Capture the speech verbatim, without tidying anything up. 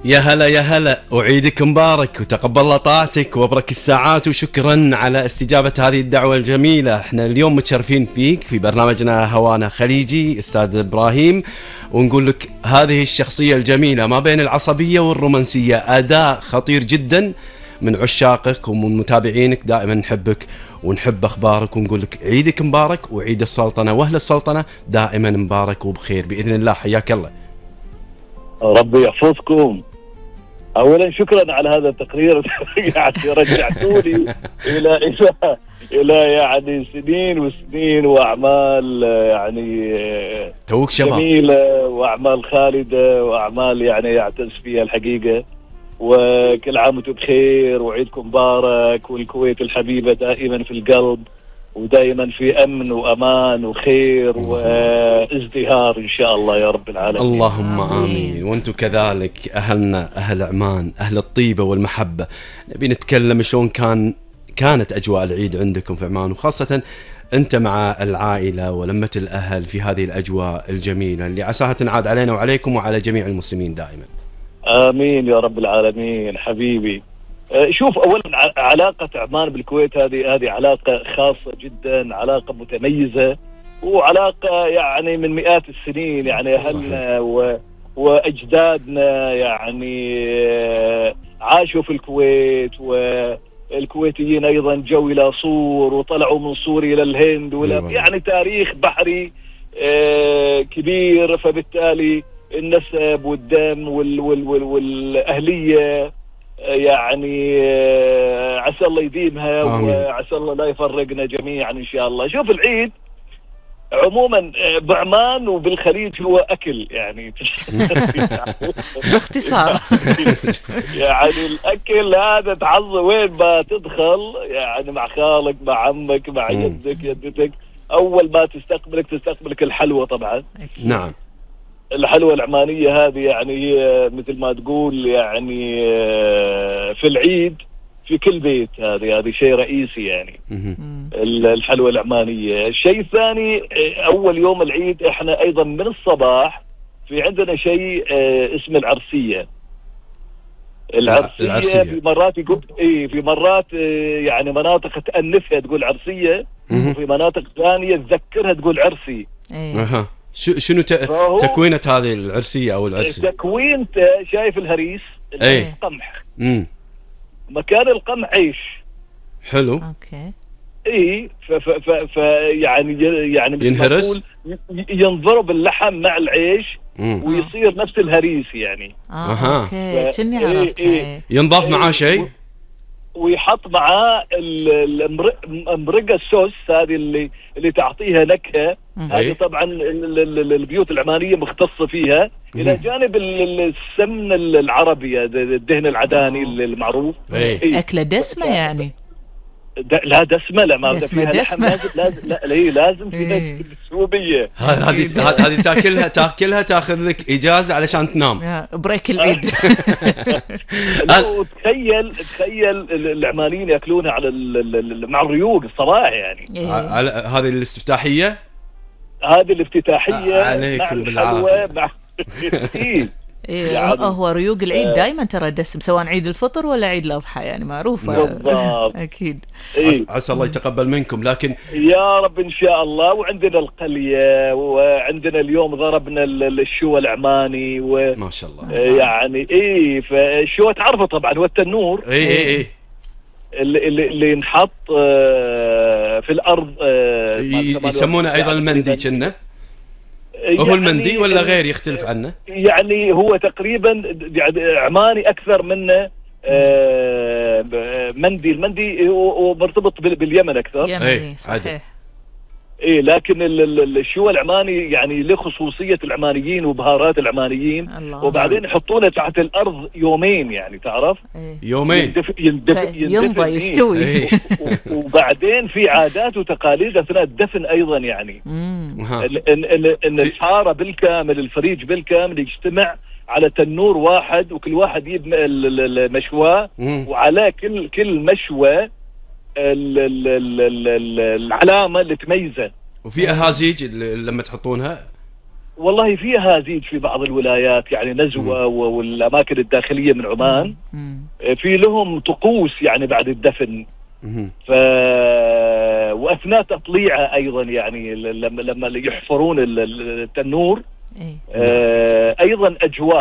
يا هلا يا هلا، أعيدك مبارك وتقبل الله طاعتك وبرك الساعات، وشكرا على استجابة هذه الدعوة الجميلة. احنا اليوم متشرفين فيك في برنامجنا هوانا خليجي أستاذ إبراهيم، ونقول لك هذه الشخصية الجميلة ما بين العصبية والرومانسية، أداء خطير جدا من عشاقك ومن متابعينك، دائما نحبك ونحب أخبارك، ونقول لك عيدك مبارك وعيد السلطنة وأهل السلطنة دائما مبارك وبخير بإذن الله. حياك الله. ربي يحفظكم. اولا شكرا على هذا التقرير يعني رجعتوني الى الى الى يعني سنين وسنين واعمال يعني توك شباب جميله واعمال خالده واعمال يعني يعتز فيها الحقيقه. وكل عام وانتم بخير وعيدكم مبارك، والكويت الحبيبه دائما في القلب ودائما في امن وامان وخير وازدهار ان شاء الله يا رب العالمين. اللهم امين. وانتم كذلك اهلنا، اهل عمان، اهل الطيبه والمحبه. نبي نتكلم شلون كان كانت اجواء العيد عندكم في عمان، وخاصه انت مع العائله ولمه الاهل في هذه الاجواء الجميله اللي عساها تنعاد علينا وعليكم وعلى جميع المسلمين دائما. امين يا رب العالمين حبيبي. شوف، اولا علاقه عمان بالكويت هذه هذه علاقه خاصه جدا، علاقه متميزه، وعلاقه يعني من مئات السنين. يعني اهلنا و... واجدادنا يعني عاشوا في الكويت، والكويتيين ايضا جو الى صور وطلعوا من صور الى الهند، ولا يعني تاريخ بحري كبير. فبالتالي النسب والدم وال... وال... وال... والاهليه يعني عسى الله يديمها وعسى الله لا يفرقنا جميعا ان شاء الله. شوف، العيد عموما بعمان وبالخليج هو اكل يعني باختصار يعني الاكل هذا تعظ وين ما تدخل، يعني مع خالك مع عمك مع يدك يدتك، اول ما تستقبلك تستقبلك الحلوى طبعا. نعم، الحلوى العمانية هذه يعني هي مثل ما تقول يعني في العيد في كل بيت، هذه هذه شيء رئيسي يعني الحلوى العمانية. الشيء الثاني، أول يوم العيد إحنا أيضا من الصباح في عندنا شيء اسمه العرسية. العرسية, العرسية. في مرات يقول إيه في مرات يعني مناطق تأنفها تقول عرسية، وفي مناطق ثانية تذكرها تقول عرسي. أها. شنو تكوينة هذه العرسية أو العرسي؟ تكوين شايف الهريس القمح، امم مكان القمح عيش. حلو. اوكي. اي ف ف ف يعني يعني ينهرس، ينضرب اللحم مع العيش مم. ويصير نفس الهريس يعني. اه اوكي، كني عرفت. إيه ينضاف معاه شيء ويحط معاه المرقة السوس هذه اللي اللي تعطيها نكهة. هذه طبعا البيوت العمانية مختصة فيها، إلى جانب السمن العربي الدهن العداني المعروف. أكلة دسمة يعني. لا دسمة، لا ما دسمة فيها دسمة. لازم لازم لا لا لازم فيها السوبية. هذه هذه تاكلها تاكلها تاخذ لك إجازة علشان تنام بريك العيد. لو تخيل تخيل العمانيين ياكلونها على مع الريوق الصباح يعني. على هذه الاستفتاحية، هذه الافتتاحية عليكم بالعافية مع إيه يعني هو ريوق العيد آه دائما ترى دسم، سواء عيد الفطر ولا عيد الأضحى يعني معروفة. بالضبط. أكيد. إيه؟ عسى الله يتقبل منكم. لكن يا رب إن شاء الله. وعندنا القلية، وعندنا اليوم ضربنا الشو العماني و... ما شاء الله يعني إيه. فالشو تعرفه طبعا هو التنور. إيه إيه إيه اللي اللي, اللي ينحط في الأرض، يسمونه أيضا المندي كنه. هو يعني المندي ولا غير يختلف عنه؟ يعني هو تقريبا عماني اكثر منه. مندي المندي هو مرتبط باليمن اكثر. يمني صحيح. ايه لكن الشو العماني يعني له خصوصيه العمانيين وبهارات العمانيين. الله. وبعدين يحطونه تحت الارض يومين يعني تعرف. إيه. يومين يندفع يندفع ينضى يستوي. إيه. وبعدين في عادات وتقاليد اثناء الدفن ايضا يعني. ان ان ان الحاره بالكامل، الفريج بالكامل يجتمع على تنور واحد، وكل واحد يجيب المشواه، وعلى كل كل مشوى العلامه اللي تميزه. وفي اهازيج لما تحطونها والله فيها زيد في بعض الولايات، يعني نزوة والأماكن الداخلية من عمان في لهم طقوس يعني بعد الدفن. ف وأثناء تطليعه أيضا، يعني لما لما يحفرون التنور أيضا أجواء